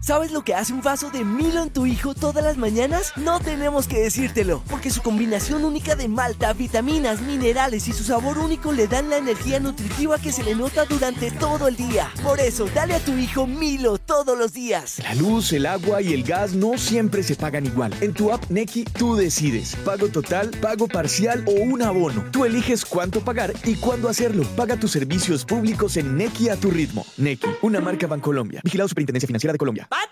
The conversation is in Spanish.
¿Sabes lo que hace un vaso de Milo en tu hijo todas las mañanas? No tenemos que decírtelo, porque su combinación única de malta, vitaminas, minerales y su sabor único le dan la energía nutritiva que se le nota durante todo el día. Por eso, dale a tu hijo Milo todos los días. La luz, el agua y el gas no siempre se pagan igual. En tu app Nequi, tú decides. Pago total, pago parcial o un abono. Tú eliges cuánto pagar y cuándo hacerlo. Paga tus servicios públicos en Nequi a tu ritmo. Nequi, una marca Bancolombia. Vigilado Superintendencia Financiera de Colombia.